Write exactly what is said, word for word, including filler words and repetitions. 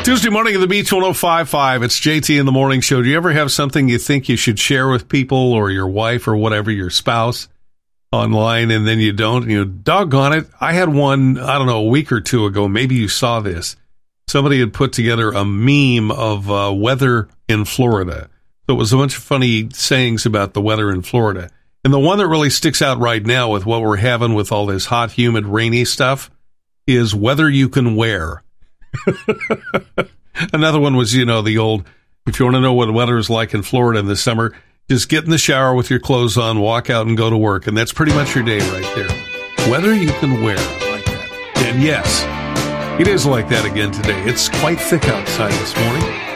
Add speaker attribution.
Speaker 1: Tuesday morning at the Beach one oh five point five. It's J T in the Morning Show. Do you ever have something you think you should share with people or your wife or whatever, your spouse, online, and then you don't? And you doggone it. I had one, I don't know, a week or two ago. Maybe you saw this. Somebody had put together a meme of uh, weather in Florida. So it was a bunch of funny sayings about the weather in Florida. And the one that really sticks out right now with what we're having with all this hot, humid, rainy stuff is weather you can wear. Another one was, you know, the old, if you want to know what weather is like in Florida in the summer, just get in the shower with your clothes on, walk out and go to work. And that's pretty much your day right there. Weather you can wear. I like that. And yes, it is like that again today. It's quite thick outside this morning.